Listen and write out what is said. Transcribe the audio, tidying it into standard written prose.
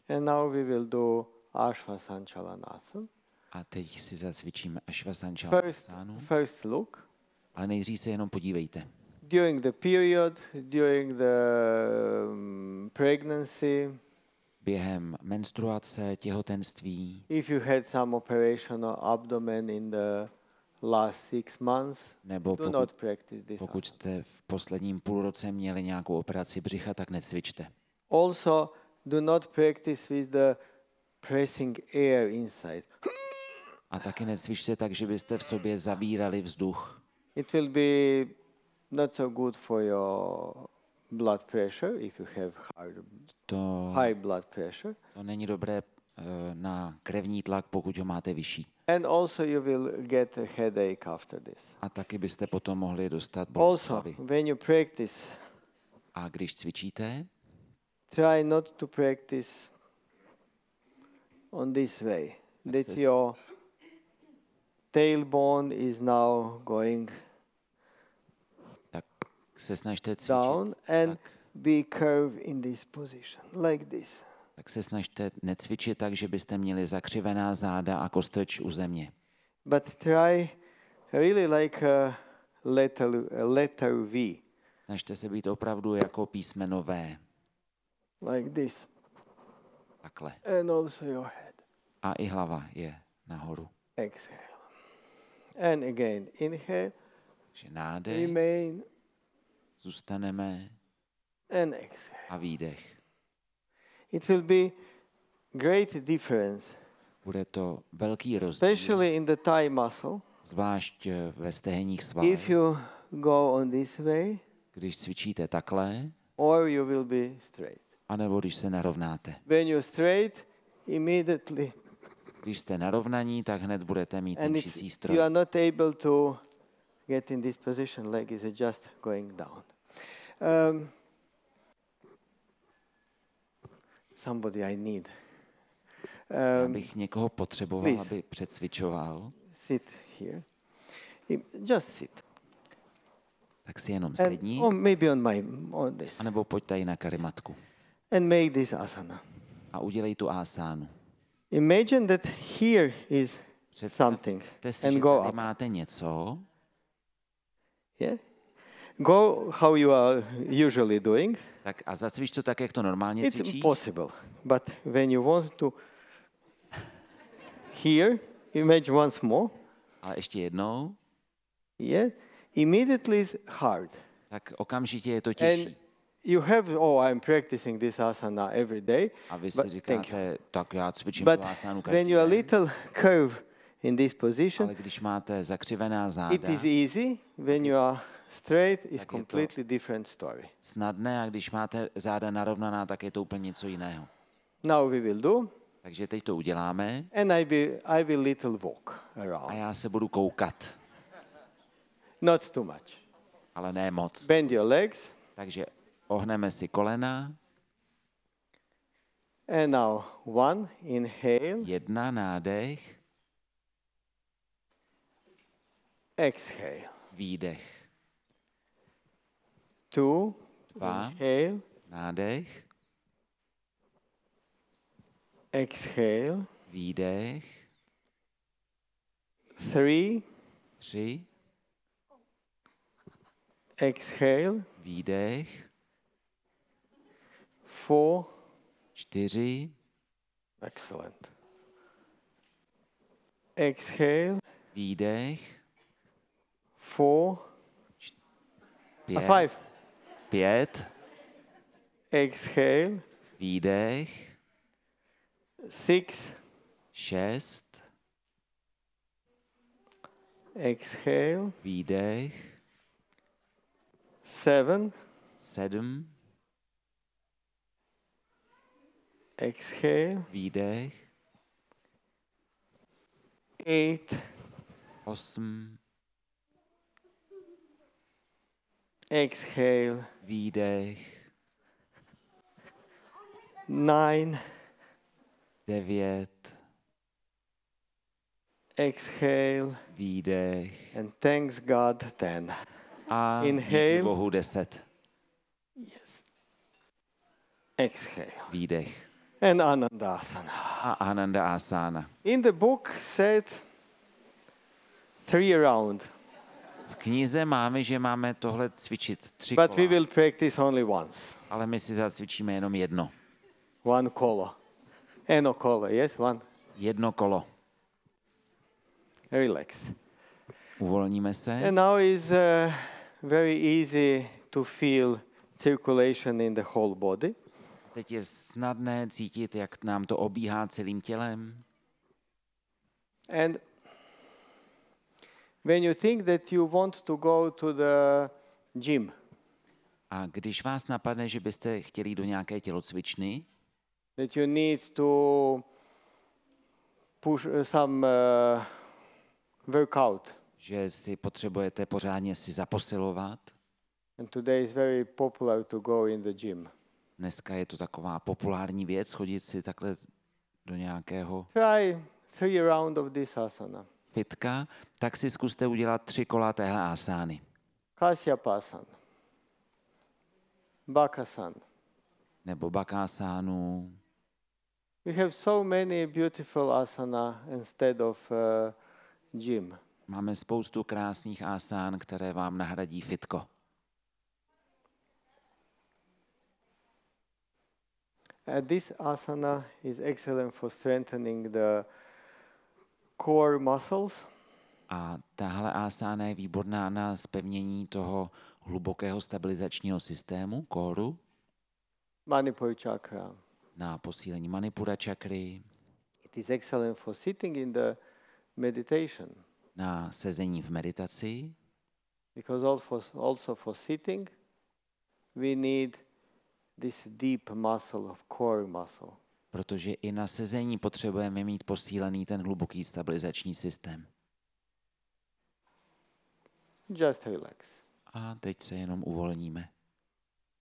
And now we will do Ashvasanchalanasana. A teď si zacvičíme First, Ashvasanchalanasanu. first look. Ale nejdřív se jenom podívejte. During the period, during the pregnancy, Během menstruace, těhotenství, if you had some operation on abdomen in the last 6 months, nebo do not practice this. pokud jste v posledním půlroce měli nějakou operaci břicha, tak necvičte. Also, do not practice with the pressing air inside. A taky necvičte tak, že byste v sobě zabírali vzduch. It will be not so good for your blood pressure if you have high blood pressure. To není dobré na krevní tlak, pokud ho máte vyšší. And also you will get a headache after this. A taky byste potom mohli dostat bolest hlavy. Also, when you practice, A když cvičíte, try not to practice on this way. That your tailbone is now going tak se snažte cvičit. down and be curved in this position, like this. Tak se snažte necvičit tak, že byste měli zakřivená záda a kostrč u země. But try really like a letter V. Snažte se být opravdu jako písmeno V. Like this. Takhle. And also your head. A i hlava je nahoru. Exhale. And again, inhale. Takže nádech, Remain. zůstaneme And exhale. a výdech. It will be great difference, Bude to velký rozdíl, especially in the thigh muscle. zvlášť ve stehenních svalech. If you go on this way, Když cvičíte takhle, or you will be straight. anebo když se narovnáte. When you're straight, immediately, Když jste narovnaní, tak hned budete mít ten and šicí you stroj. are not able to get in this position, leg is just going down. Somebody I need. Já bych někoho potřeboval, please. aby přecvičoval, Sit here. Just sit. tak si jenom And, sedni, or maybe on this. anebo pojď tady na karimatku And make this asana. a udělej tu asánu. Imagine that here is something. Představte si, And že go tady up. máte něco, Yeah? Go how you are usually doing. tak a zacvič to tak, jak to normálně It's cvičíš. impossible. But when you want to here, imagine once more. Ale ještě jednou, Yeah? Immediately is hard. tak okamžitě je to And těžší. you have, I'm practicing this asana every day. A vy si Thank you. říkáte, tak já cvičím But tu asánu when každý you are den. little curve in this position, Ale když máte zakřivená it záda, is easy. When you are straight, it's Tak je to- completely different story. snadné, a když máte záda narovnaná, tak je to úplně něco jiného. Now we will do, Takže teď to uděláme and I will little walk a around. já se budu koukat, Not too much. ale ne moc. Bend your legs, Takže ohneme si kolena, and now one, inhale, 1 nádech, exhale. výdech, 2, 2 inhale, nádech, exhale. výdech, 3, 3 exhale. výdech, 4, 4 excellent. Exhale, výdech, 4, 5 5, 5 exhale, výdech, 6, 6 exhale, výdech, 7, 7 exhale, výdech, 8, 8 exhale, výdech, 9, 9 exhale, výdech and thanks God 10. a Inhale. díky Bohu 10 Yes. Exhale. výdech. and Anandasana. a Ananda Asana. In the book said 3 round, V knize máme, že máme tohle cvičit 3 but we kola, will practice only once. ale my si zacvičíme jenom jedno. One kolo. Eno kolo, yes, one. Jedno kolo. Relax. Uvolníme se. And now is very easy to feel circulation in the whole body. Teď je snadné cítit, jak nám to obíhá celým tělem. And when you think that you want to go to the gym, A když vás napadne, že byste chtěli jít do nějaké tělocvičny, that you need to push some workout, že si potřebujete pořádně si zaposilovat. and today is very popular to go in the gym. Dneska je to taková populární věc, chodit si takhle do nějakého Try 3 rounds of this asana. fitka, tak si zkuste udělat 3 kola téhle asány. Kasyapasana, Bakasana. Nebo bakásánu. We have so many beautiful asana instead of gym. Máme spoustu krásných asán, které vám nahradí fitko. This asana is excellent for strengthening the core muscles. A tahle asána je výborná na zpevnění toho hlubokého stabilizačního systému, kóru, Manipur chakra. na posílení manipura čakry, It is excellent for sitting in the meditation na sezení v meditaci, because also for sitting we need this deep muscle of core muscle. protože i na sezení potřebujeme mít posílený ten hluboký stabilizační systém. Just relax. A teď se jenom uvolníme.